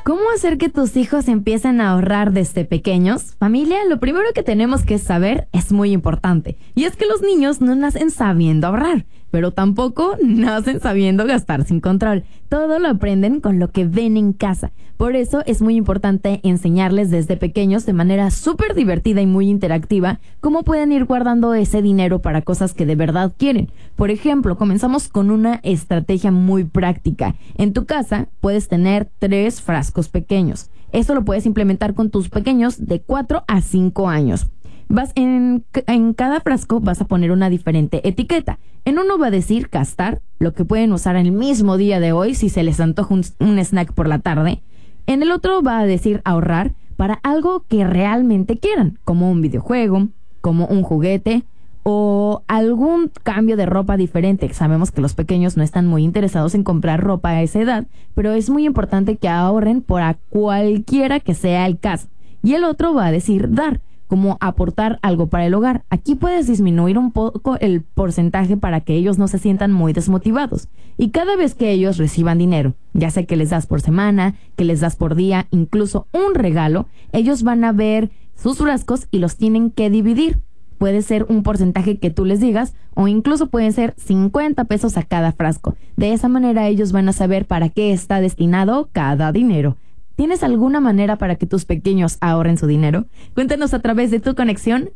¿Cómo hacer que tus hijos empiecen a ahorrar desde pequeños? Familia, lo primero que tenemos que saber es muy importante. Y es que los niños no nacen sabiendo ahorrar, pero tampoco nacen sabiendo gastar sin control. Todo lo aprenden con lo que ven en casa. Por eso es muy importante enseñarles desde pequeños de manera súper divertida y muy interactiva cómo pueden ir guardando ese dinero para cosas que de verdad quieren. Por ejemplo, comenzamos con una estrategia muy práctica. En tu casa puedes tener 3 frascos pequeños. Esto lo puedes implementar con tus pequeños de 4 a 5 años. En cada frasco vas a poner una diferente etiqueta. En uno va a decir gastar, lo que pueden usar el mismo día de hoy si se les antoja un snack por la tarde. En el otro va a decir ahorrar para algo que realmente quieran, como un videojuego, como un juguete o algún cambio de ropa diferente. Sabemos que los pequeños no están muy interesados en comprar ropa a esa edad, pero es muy importante que ahorren para cualquiera que sea el caso. Y el otro va a decir dar, como aportar algo para el hogar. Aquí puedes disminuir un poco el porcentaje para que ellos no se sientan muy desmotivados. Y cada vez que ellos reciban dinero, ya sea que les das por semana, que les das por día, incluso un regalo, ellos van a ver sus frascos y los tienen que dividir. Puede ser un porcentaje que tú les digas o incluso pueden ser 50 pesos a cada frasco. De esa manera ellos van a saber para qué está destinado cada dinero. ¿Tienes alguna manera para que tus pequeños ahorren su dinero? Cuéntanos a través de tu conexión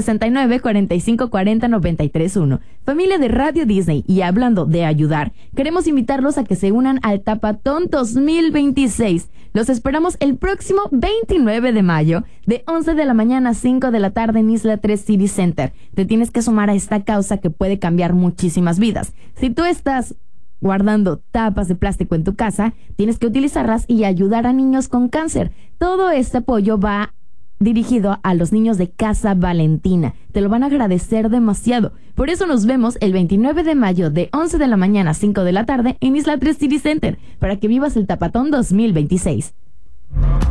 669-4540-931. Familia de Radio Disney, y hablando de ayudar, queremos invitarlos a que se unan al Tapatón 2026. Los esperamos el próximo 29 de mayo, de 11 de la mañana a 5 de la tarde en Isla 3 City Center. Te tienes que sumar a esta causa que puede cambiar muchísimas vidas. Si tú estás guardando tapas de plástico en tu casa, tienes que utilizarlas y ayudar a niños con cáncer. Todo este apoyo va dirigido a los niños de Casa Valentina. Te lo van a agradecer demasiado. Por eso nos vemos el 29 de mayo de 11 de la mañana a 5 de la tarde en Isla 3 City Center, para que vivas el Tapatón 2026.